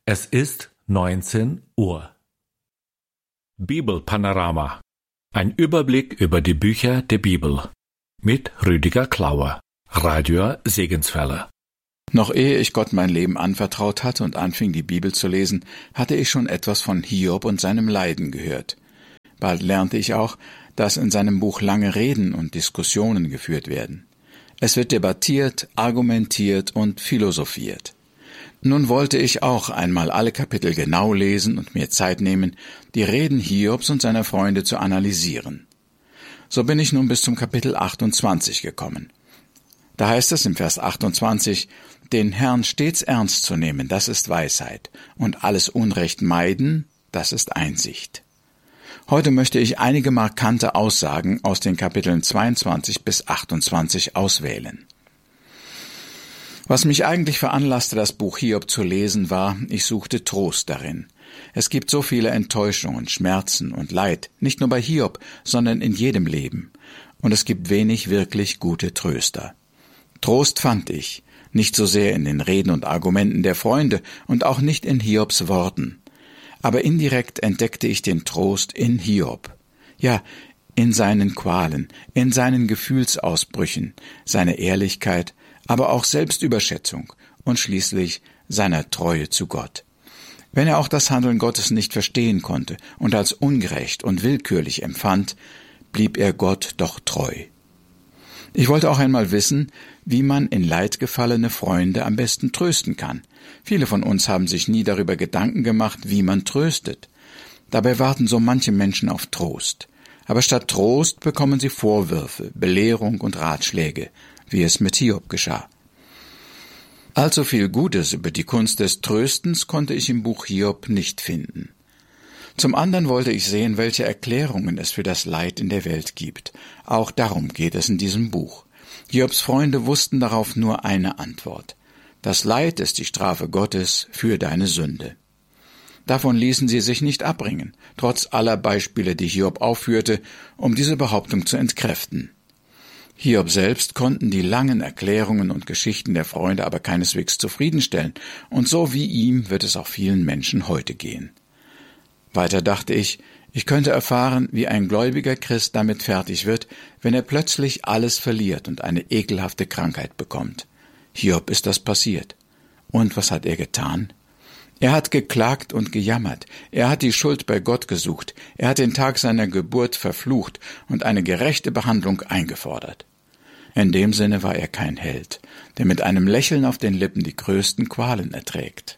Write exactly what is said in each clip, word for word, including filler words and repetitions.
Es ist neunzehn Uhr. Bibelpanorama. Ein Überblick über die Bücher der Bibel. Mit Rüdiger Klauer, Radio Segenswelle. Noch ehe ich Gott mein Leben anvertraut hatte und anfing, die Bibel zu lesen, hatte ich schon etwas von Hiob und seinem Leiden gehört. Bald lernte ich auch, dass in seinem Buch lange Reden und Diskussionen geführt werden. Es wird debattiert, argumentiert und philosophiert. Nun wollte ich auch einmal alle Kapitel genau lesen und mir Zeit nehmen, die Reden Hiobs und seiner Freunde zu analysieren. So bin ich nun bis zum Kapitel achtundzwanzig gekommen. Da heißt es im Vers achtundzwanzig, den Herrn stets ernst zu nehmen, das ist Weisheit, und alles Unrecht meiden, das ist Einsicht. Heute möchte ich einige markante Aussagen aus den Kapiteln zweiundzwanzig bis achtundzwanzig auswählen. Was mich eigentlich veranlasste, das Buch Hiob zu lesen, war, ich suchte Trost darin. Es gibt so viele Enttäuschungen, Schmerzen und Leid, nicht nur bei Hiob, sondern in jedem Leben. Und es gibt wenig wirklich gute Tröster. Trost fand ich, nicht so sehr in den Reden und Argumenten der Freunde und auch nicht in Hiobs Worten. Aber indirekt entdeckte ich den Trost in Hiob. Ja, in seinen Qualen, in seinen Gefühlsausbrüchen, seine Ehrlichkeit, aber auch Selbstüberschätzung und schließlich seiner Treue zu Gott. Wenn er auch das Handeln Gottes nicht verstehen konnte und als ungerecht und willkürlich empfand, blieb er Gott doch treu. Ich wollte auch einmal wissen, wie man in Leid gefallene Freunde am besten trösten kann. Viele von uns haben sich nie darüber Gedanken gemacht, wie man tröstet. Dabei warten so manche Menschen auf Trost. Aber statt Trost bekommen sie Vorwürfe, Belehrung und Ratschläge, wie es mit Hiob geschah. Allzu viel Gutes über die Kunst des Tröstens konnte ich im Buch Hiob nicht finden. Zum anderen wollte ich sehen, welche Erklärungen es für das Leid in der Welt gibt. Auch darum geht es in diesem Buch. Hiobs Freunde wussten darauf nur eine Antwort. Das Leid ist die Strafe Gottes für deine Sünde. Davon ließen sie sich nicht abbringen, trotz aller Beispiele, die Hiob aufführte, um diese Behauptung zu entkräften. Hiob selbst konnten die langen Erklärungen und Geschichten der Freunde aber keineswegs zufriedenstellen, und so wie ihm wird es auch vielen Menschen heute gehen. Weiter dachte ich, ich könnte erfahren, wie ein gläubiger Christ damit fertig wird, wenn er plötzlich alles verliert und eine ekelhafte Krankheit bekommt. Hiob ist das passiert. Und was hat er getan? Er hat geklagt und gejammert, er hat die Schuld bei Gott gesucht, er hat den Tag seiner Geburt verflucht und eine gerechte Behandlung eingefordert. In dem Sinne war er kein Held, der mit einem Lächeln auf den Lippen die größten Qualen erträgt.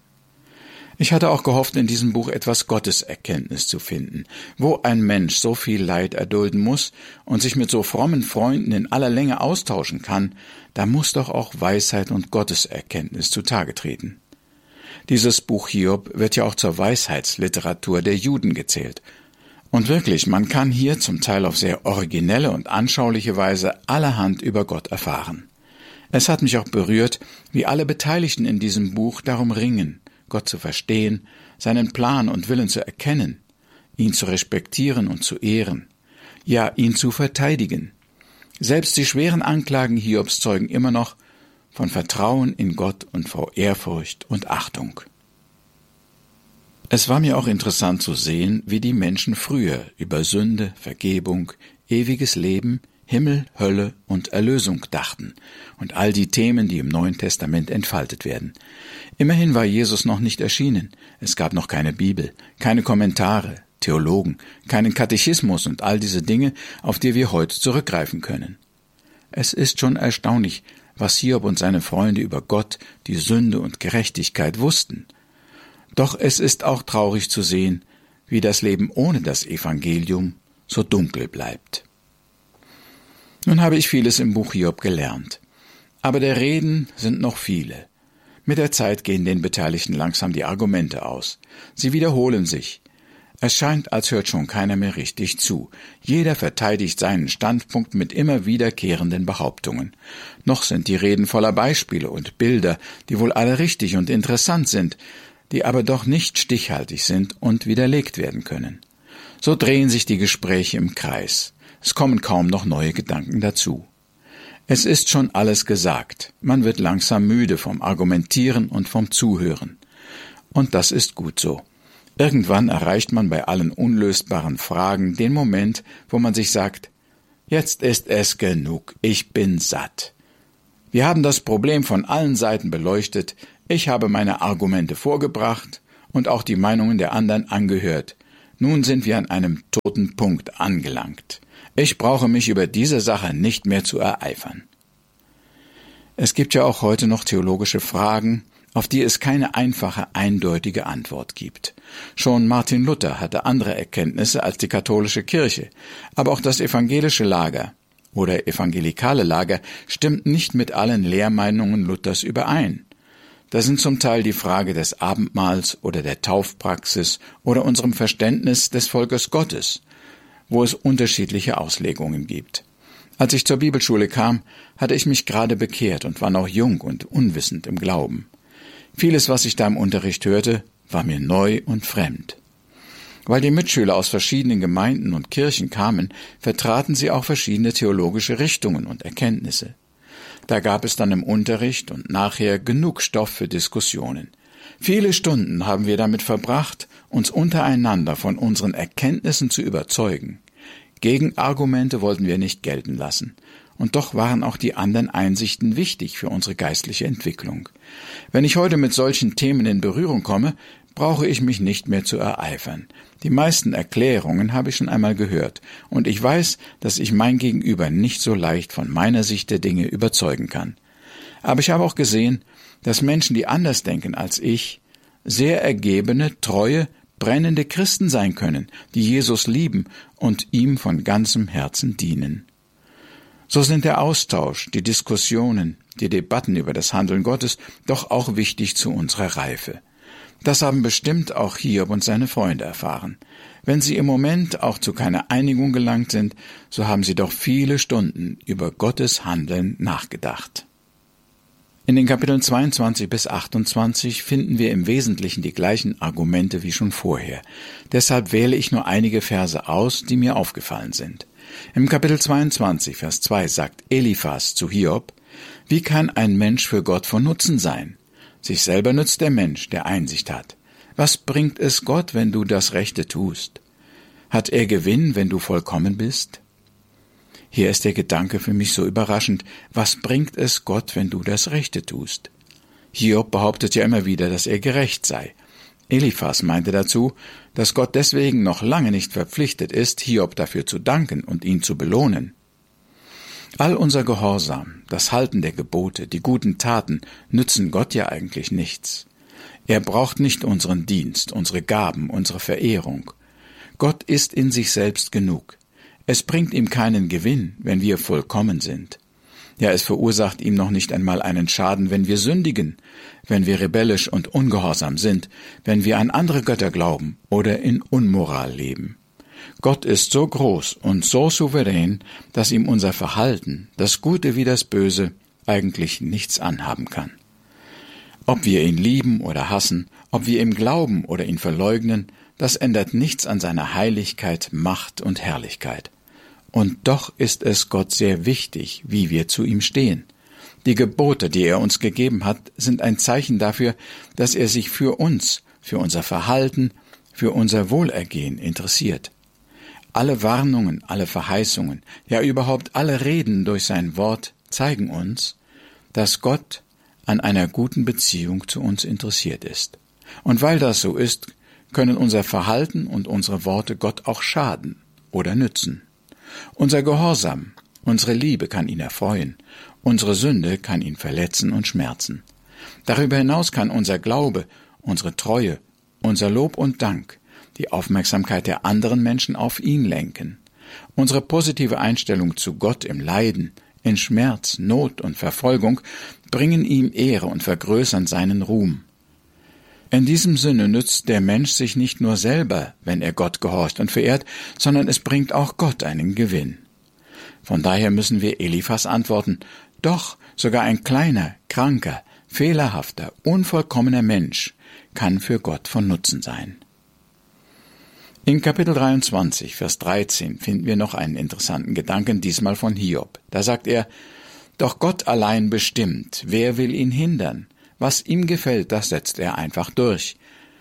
Ich hatte auch gehofft, in diesem Buch etwas Gotteserkenntnis zu finden. Wo ein Mensch so viel Leid erdulden muss und sich mit so frommen Freunden in aller Länge austauschen kann, da muss doch auch Weisheit und Gotteserkenntnis zutage treten. Dieses Buch Hiob wird ja auch zur Weisheitsliteratur der Juden gezählt. Und wirklich, man kann hier zum Teil auf sehr originelle und anschauliche Weise allerhand über Gott erfahren. Es hat mich auch berührt, wie alle Beteiligten in diesem Buch darum ringen, Gott zu verstehen, seinen Plan und Willen zu erkennen, ihn zu respektieren und zu ehren, ja, ihn zu verteidigen. Selbst die schweren Anklagen Hiobs zeugen immer noch von Vertrauen in Gott und vor Ehrfurcht und Achtung. Es war mir auch interessant zu sehen, wie die Menschen früher über Sünde, Vergebung, ewiges Leben, Himmel, Hölle und Erlösung dachten und all die Themen, die im Neuen Testament entfaltet werden. Immerhin war Jesus noch nicht erschienen, es gab noch keine Bibel, keine Kommentare, Theologen, keinen Katechismus und all diese Dinge, auf die wir heute zurückgreifen können. Es ist schon erstaunlich, was Hiob und seine Freunde über Gott, die Sünde und Gerechtigkeit wussten. Doch es ist auch traurig zu sehen, wie das Leben ohne das Evangelium so dunkel bleibt. Nun habe ich vieles im Buch Hiob gelernt, aber der Reden sind noch viele. Mit der Zeit gehen den Beteiligten langsam die Argumente aus. Sie wiederholen sich. Es scheint, als hört schon keiner mehr richtig zu. Jeder verteidigt seinen Standpunkt mit immer wiederkehrenden Behauptungen. Noch sind die Reden voller Beispiele und Bilder, die wohl alle richtig und interessant sind, die aber doch nicht stichhaltig sind und widerlegt werden können. So drehen sich die Gespräche im Kreis. Es kommen kaum noch neue Gedanken dazu. Es ist schon alles gesagt. Man wird langsam müde vom Argumentieren und vom Zuhören. Und das ist gut so. Irgendwann erreicht man bei allen unlösbaren Fragen den Moment, wo man sich sagt, jetzt ist es genug, ich bin satt. Wir haben das Problem von allen Seiten beleuchtet, ich habe meine Argumente vorgebracht und auch die Meinungen der anderen angehört. Nun sind wir an einem toten Punkt angelangt. Ich brauche mich über diese Sache nicht mehr zu ereifern. Es gibt ja auch heute noch theologische Fragen, auf die es keine einfache, eindeutige Antwort gibt. Schon Martin Luther hatte andere Erkenntnisse als die katholische Kirche, aber auch das evangelische Lager oder evangelikale Lager stimmt nicht mit allen Lehrmeinungen Luthers überein. Da sind zum Teil die Frage des Abendmahls oder der Taufpraxis oder unserem Verständnis des Volkes Gottes, wo es unterschiedliche Auslegungen gibt. Als ich zur Bibelschule kam, hatte ich mich gerade bekehrt und war noch jung und unwissend im Glauben. Vieles, was ich da im Unterricht hörte, war mir neu und fremd. Weil die Mitschüler aus verschiedenen Gemeinden und Kirchen kamen, vertraten sie auch verschiedene theologische Richtungen und Erkenntnisse. Da gab es dann im Unterricht und nachher genug Stoff für Diskussionen. Viele Stunden haben wir damit verbracht, uns untereinander von unseren Erkenntnissen zu überzeugen. Gegenargumente wollten wir nicht gelten lassen. Und doch waren auch die anderen Einsichten wichtig für unsere geistliche Entwicklung. Wenn ich heute mit solchen Themen in Berührung komme, brauche ich mich nicht mehr zu ereifern. Die meisten Erklärungen habe ich schon einmal gehört, und ich weiß, dass ich mein Gegenüber nicht so leicht von meiner Sicht der Dinge überzeugen kann. Aber ich habe auch gesehen, dass Menschen, die anders denken als ich, sehr ergebene, treue, brennende Christen sein können, die Jesus lieben und ihm von ganzem Herzen dienen. So sind der Austausch, die Diskussionen, die Debatten über das Handeln Gottes doch auch wichtig zu unserer Reife. Das haben bestimmt auch Hiob und seine Freunde erfahren. Wenn sie im Moment auch zu keiner Einigung gelangt sind, so haben sie doch viele Stunden über Gottes Handeln nachgedacht. In den Kapiteln zweiundzwanzig bis achtundzwanzig finden wir im Wesentlichen die gleichen Argumente wie schon vorher. Deshalb wähle ich nur einige Verse aus, die mir aufgefallen sind. Im Kapitel zweiundzwanzig, Vers zwei sagt Eliphas zu Hiob, wie kann ein Mensch für Gott von Nutzen sein? Sich selber nützt der Mensch, der Einsicht hat. Was bringt es Gott, wenn du das Rechte tust? Hat er Gewinn, wenn du vollkommen bist? Hier ist der Gedanke für mich so überraschend. Was bringt es Gott, wenn du das Rechte tust? Hiob behauptet ja immer wieder, dass er gerecht sei. Eliphas meinte dazu, dass Gott deswegen noch lange nicht verpflichtet ist, Hiob dafür zu danken und ihn zu belohnen. All unser Gehorsam, das Halten der Gebote, die guten Taten nützen Gott ja eigentlich nichts. Er braucht nicht unseren Dienst, unsere Gaben, unsere Verehrung. Gott ist in sich selbst genug. Es bringt ihm keinen Gewinn, wenn wir vollkommen sind. Ja, es verursacht ihm noch nicht einmal einen Schaden, wenn wir sündigen, wenn wir rebellisch und ungehorsam sind, wenn wir an andere Götter glauben oder in Unmoral leben. Gott ist so groß und so souverän, dass ihm unser Verhalten, das Gute wie das Böse, eigentlich nichts anhaben kann. Ob wir ihn lieben oder hassen, ob wir ihm glauben oder ihn verleugnen, das ändert nichts an seiner Heiligkeit, Macht und Herrlichkeit. Und doch ist es Gott sehr wichtig, wie wir zu ihm stehen. Die Gebote, die er uns gegeben hat, sind ein Zeichen dafür, dass er sich für uns, für unser Verhalten, für unser Wohlergehen interessiert. Alle Warnungen, alle Verheißungen, ja überhaupt alle Reden durch sein Wort zeigen uns, dass Gott an einer guten Beziehung zu uns interessiert ist. Und weil das so ist, können unser Verhalten und unsere Worte Gott auch schaden oder nützen. Unser Gehorsam, unsere Liebe kann ihn erfreuen, unsere Sünde kann ihn verletzen und schmerzen. Darüber hinaus kann unser Glaube, unsere Treue, unser Lob und Dank die Aufmerksamkeit der anderen Menschen auf ihn lenken. Unsere positive Einstellung zu Gott im Leiden, in Schmerz, Not und Verfolgung bringen ihm Ehre und vergrößern seinen Ruhm. In diesem Sinne nützt der Mensch sich nicht nur selber, wenn er Gott gehorcht und verehrt, sondern es bringt auch Gott einen Gewinn. Von daher müssen wir Eliphas antworten, doch sogar ein kleiner, kranker, fehlerhafter, unvollkommener Mensch kann für Gott von Nutzen sein. In Kapitel dreiundzwanzig, Vers dreizehn finden wir noch einen interessanten Gedanken, diesmal von Hiob. Da sagt er, doch Gott allein bestimmt, wer will ihn hindern? Was ihm gefällt, das setzt er einfach durch.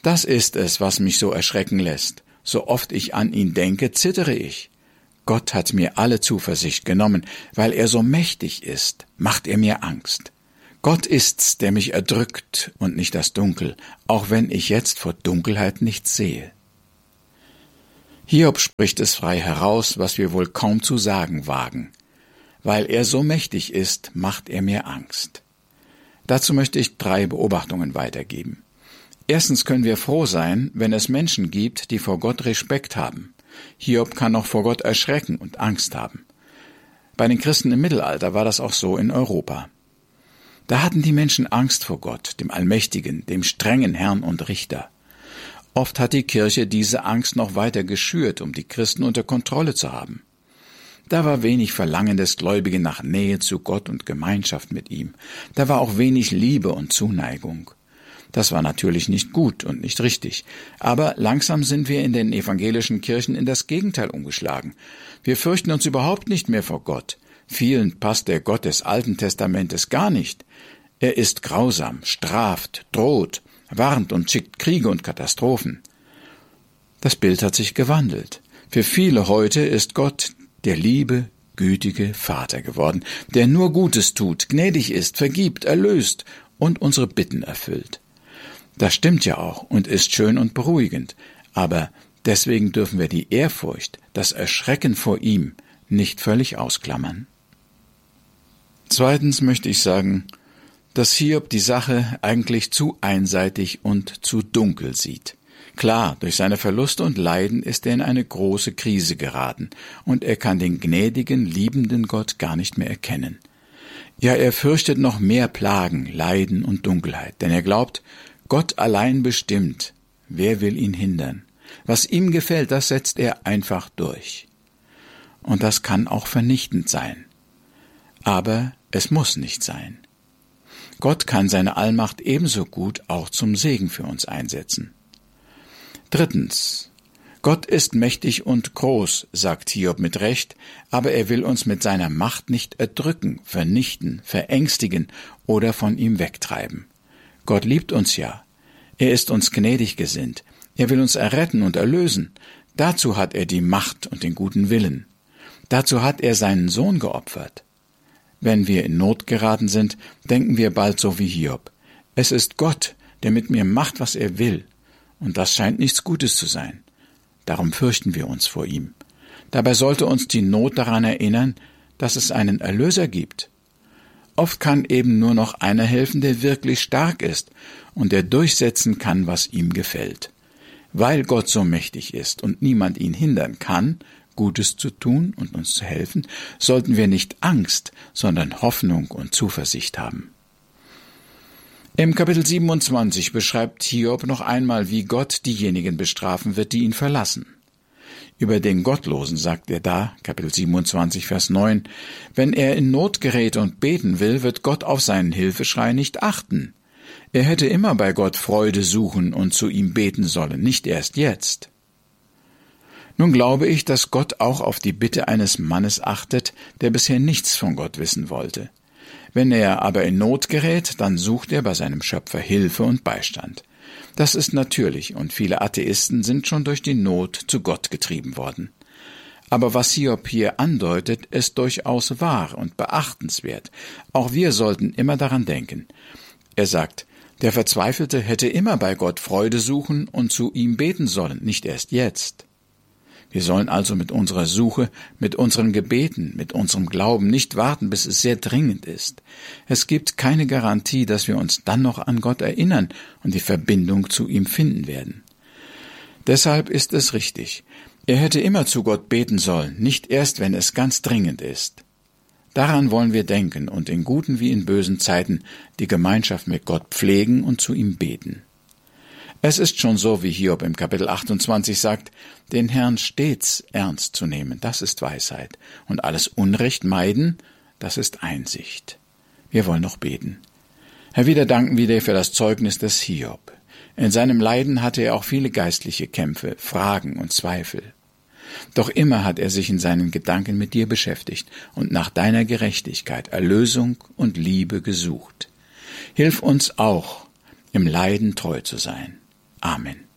Das ist es, was mich so erschrecken lässt. So oft ich an ihn denke, zittere ich. Gott hat mir alle Zuversicht genommen, weil er so mächtig ist, macht er mir Angst. Gott ist's, der mich erdrückt und nicht das Dunkel, auch wenn ich jetzt vor Dunkelheit nichts sehe. Hiob spricht es frei heraus, was wir wohl kaum zu sagen wagen. Weil er so mächtig ist, macht er mir Angst. Dazu möchte ich drei Beobachtungen weitergeben. Erstens können wir froh sein, wenn es Menschen gibt, die vor Gott Respekt haben. Hiob kann auch vor Gott erschrecken und Angst haben. Bei den Christen im Mittelalter war das auch so in Europa. Da hatten die Menschen Angst vor Gott, dem Allmächtigen, dem strengen Herrn und Richter. Oft hat die Kirche diese Angst noch weiter geschürt, um die Christen unter Kontrolle zu haben. Da war wenig Verlangen des Gläubigen nach Nähe zu Gott und Gemeinschaft mit ihm. Da war auch wenig Liebe und Zuneigung. Das war natürlich nicht gut und nicht richtig. Aber langsam sind wir in den evangelischen Kirchen in das Gegenteil umgeschlagen. Wir fürchten uns überhaupt nicht mehr vor Gott. Vielen passt der Gott des Alten Testamentes gar nicht. Er ist grausam, straft, droht, warnt und schickt Kriege und Katastrophen. Das Bild hat sich gewandelt. Für viele heute ist Gott der liebe, gütige Vater geworden, der nur Gutes tut, gnädig ist, vergibt, erlöst und unsere Bitten erfüllt. Das stimmt ja auch und ist schön und beruhigend, aber deswegen dürfen wir die Ehrfurcht, das Erschrecken vor ihm nicht völlig ausklammern. Zweitens möchte ich sagen, dass Hiob die Sache eigentlich zu einseitig und zu dunkel sieht. Klar, durch seine Verluste und Leiden ist er in eine große Krise geraten und er kann den gnädigen, liebenden Gott gar nicht mehr erkennen. Ja, er fürchtet noch mehr Plagen, Leiden und Dunkelheit, denn er glaubt, Gott allein bestimmt, wer will ihn hindern. Was ihm gefällt, das setzt er einfach durch. Und das kann auch vernichtend sein. Aber es muss nicht sein. Gott kann seine Allmacht ebenso gut auch zum Segen für uns einsetzen. Drittens. Gott ist mächtig und groß, sagt Hiob mit Recht, aber er will uns mit seiner Macht nicht erdrücken, vernichten, verängstigen oder von ihm wegtreiben. Gott liebt uns ja. Er ist uns gnädig gesinnt. Er will uns erretten und erlösen. Dazu hat er die Macht und den guten Willen. Dazu hat er seinen Sohn geopfert. Wenn wir in Not geraten sind, denken wir bald so wie Hiob. Es ist Gott, der mit mir macht, was er will. Und das scheint nichts Gutes zu sein. Darum fürchten wir uns vor ihm. Dabei sollte uns die Not daran erinnern, dass es einen Erlöser gibt. Oft kann eben nur noch einer helfen, der wirklich stark ist und der durchsetzen kann, was ihm gefällt. Weil Gott so mächtig ist und niemand ihn hindern kann, Gutes zu tun und uns zu helfen, sollten wir nicht Angst, sondern Hoffnung und Zuversicht haben. Im Kapitel siebenundzwanzig beschreibt Hiob noch einmal, wie Gott diejenigen bestrafen wird, die ihn verlassen. Über den Gottlosen sagt er da, Kapitel siebenundzwanzig, Vers neun, wenn er in Not gerät und beten will, wird Gott auf seinen Hilfeschrei nicht achten. Er hätte immer bei Gott Freude suchen und zu ihm beten sollen, nicht erst jetzt. Nun glaube ich, dass Gott auch auf die Bitte eines Mannes achtet, der bisher nichts von Gott wissen wollte. Wenn er aber in Not gerät, dann sucht er bei seinem Schöpfer Hilfe und Beistand. Das ist natürlich, und viele Atheisten sind schon durch die Not zu Gott getrieben worden. Aber was Hiob hier andeutet, ist durchaus wahr und beachtenswert. Auch wir sollten immer daran denken. Er sagt, der Verzweifelte hätte immer bei Gott Freude suchen und zu ihm beten sollen, nicht erst jetzt. Wir sollen also mit unserer Suche, mit unseren Gebeten, mit unserem Glauben nicht warten, bis es sehr dringend ist. Es gibt keine Garantie, dass wir uns dann noch an Gott erinnern und die Verbindung zu ihm finden werden. Deshalb ist es richtig. Er hätte immer zu Gott beten sollen, nicht erst, wenn es ganz dringend ist. Daran wollen wir denken und in guten wie in bösen Zeiten die Gemeinschaft mit Gott pflegen und zu ihm beten. Es ist schon so, wie Hiob im Kapitel achtundzwanzig sagt, den Herrn stets ernst zu nehmen, das ist Weisheit, und alles Unrecht meiden, das ist Einsicht. Wir wollen noch beten. Herr, wieder danken wir dir für das Zeugnis des Hiob. In seinem Leiden hatte er auch viele geistliche Kämpfe, Fragen und Zweifel. Doch immer hat er sich in seinen Gedanken mit dir beschäftigt und nach deiner Gerechtigkeit, Erlösung und Liebe gesucht. Hilf uns auch, im Leiden treu zu sein. Amen.